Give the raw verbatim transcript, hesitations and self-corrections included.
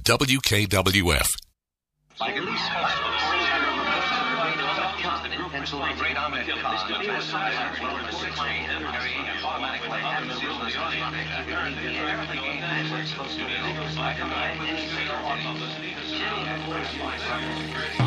W K W F. Like at least Pennsylvania, great Ahmed Khan, automatic